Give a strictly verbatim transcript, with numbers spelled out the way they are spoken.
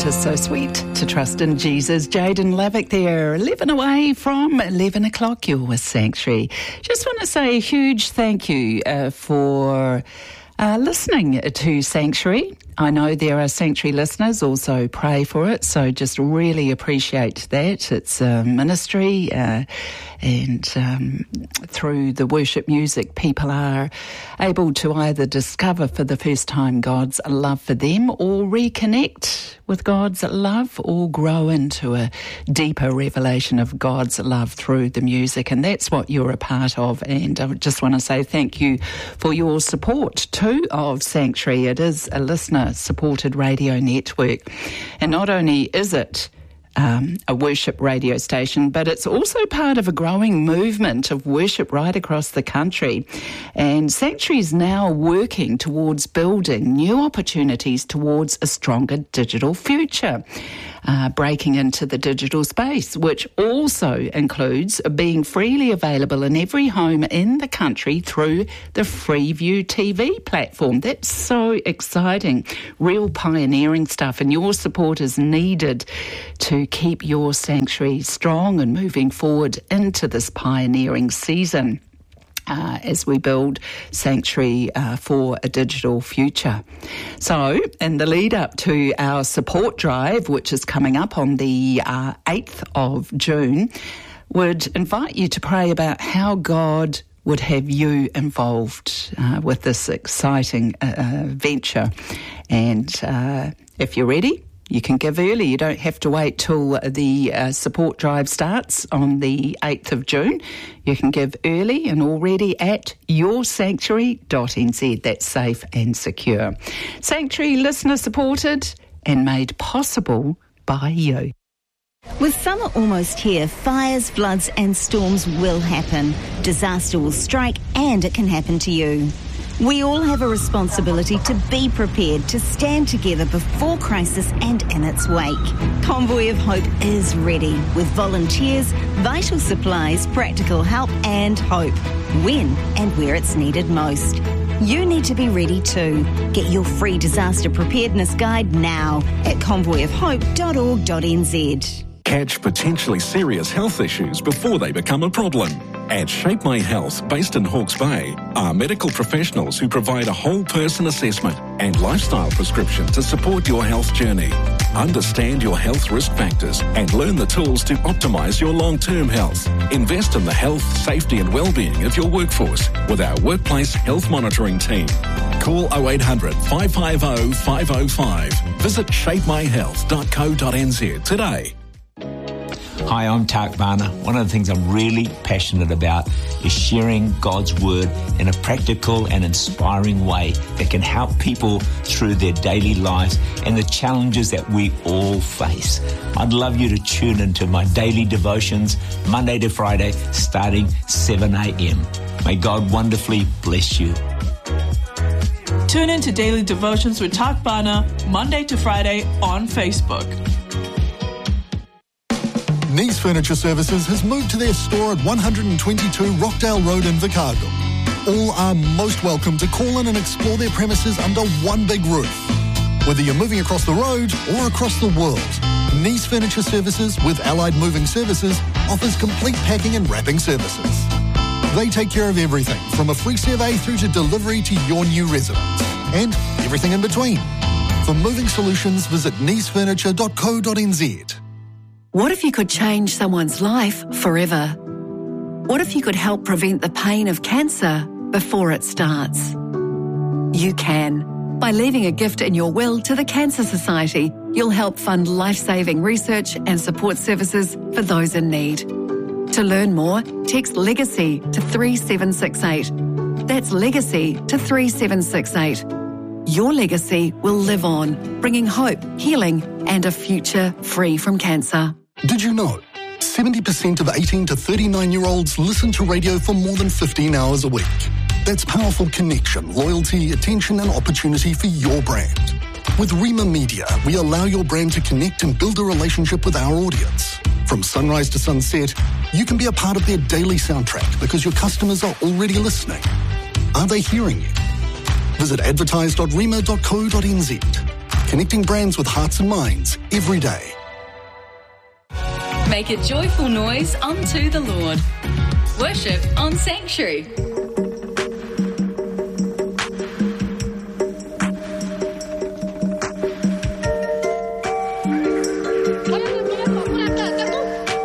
Just so sweet to trust in Jesus. Jaden Lavick there, eleven away from eleven o'clock. You're with Sanctuary. Just want to say a huge thank you uh, for uh, listening to Sanctuary. I know there are Sanctuary listeners, also pray for it, so just really appreciate that. It's a ministry, uh, and um, through the worship music, people are able to either discover for the first time God's love for them, or reconnect with God's love, or grow into a deeper revelation of God's love through the music, and that's what you're a part of. And I just want to say thank you for your support too of Sanctuary. It is a listener supported radio network, and not only is it Um, a worship radio station, but it's also part of a growing movement of worship right across the country. And Sanctuary is now working towards building new opportunities towards a stronger digital future, uh, breaking into the digital space, which also includes being freely available in every home in the country through the Freeview T V platform. That's so exciting, real pioneering stuff, and your support is needed to keep your Sanctuary strong and moving forward into this pioneering season uh, as we build Sanctuary uh, for a digital future. So, in the lead up to our support drive, which is coming up on the uh, eighth of June, would invite you to pray about how God would have you involved uh, with this exciting uh, venture. And uh, if you're ready, you can give early. You don't have to wait till the uh, support drive starts on the eighth of June. You can give early and already at your sanctuary dot n z. That's safe and secure. Sanctuary listener supported and made possible by you. With summer almost here, fires, floods and storms will happen. Disaster will strike and it can happen to you. We all have a responsibility to be prepared, to stand together before crisis and in its wake. Convoy of Hope is ready with volunteers, vital supplies, practical help and hope, when and where it's needed most. You need to be ready too. Get your free disaster preparedness guide now at convoy of hope dot org dot n z. Catch potentially serious health issues before they become a problem. At Shape My Health, based in Hawke's Bay, are medical professionals who provide a whole person assessment and lifestyle prescription to support your health journey. Understand your health risk factors and learn the tools to optimise your long-term health. Invest in the health, safety and well-being of your workforce with our workplace health monitoring team. Call oh eight hundred, five five oh, five oh five. Visit shape my health dot co dot n z today. Hi, I'm Tak Bana. One of the things I'm really passionate about is sharing God's Word in a practical and inspiring way that can help people through their daily lives and the challenges that we all face. I'd love you to tune into my daily devotions, Monday to Friday, starting seven a.m. May God wonderfully bless you. Tune in to Daily Devotions with Tak Bana, Monday to Friday on Facebook. Nice Furniture Services has moved to their store at one twenty-two Rockdale Road in Vicargo. All are most welcome to call in and explore their premises under one big roof. Whether you're moving across the road or across the world, Nice Furniture Services with Allied Moving Services offers complete packing and wrapping services. They take care of everything from a free survey through to delivery to your new residence and everything in between. For moving solutions, visit nice furniture dot co dot n z. What if you could change someone's life forever? What if you could help prevent the pain of cancer before it starts? You can. By leaving a gift in your will to the Cancer Society, you'll help fund life-saving research and support services for those in need. To learn more, text LEGACY to three seven six eight. That's LEGACY to three seven six eight. Your legacy will live on, bringing hope, healing, and a future free from cancer. Did you know seventy percent of eighteen to thirty-nine-year-olds listen to radio for more than fifteen hours a week? That's powerful connection, loyalty, attention, and opportunity for your brand. With Rima Media, we allow your brand to connect and build a relationship with our audience. From sunrise to sunset, you can be a part of their daily soundtrack because your customers are already listening. Are they hearing you? Visit advertise dot rima dot co dot n z. Connecting brands with hearts and minds every day. Make a joyful noise unto the Lord. Worship on Sanctuary.